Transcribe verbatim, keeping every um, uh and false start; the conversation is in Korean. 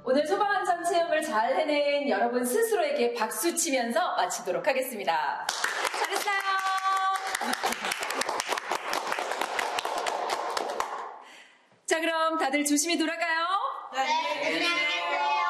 오늘 소방안전 체험을 잘 해낸 여러분 스스로에게 박수 치면서 마치도록 하겠습니다. 잘했어요. 자, 그럼 다들 조심히 돌아가요. 네, 안녕히 계세요.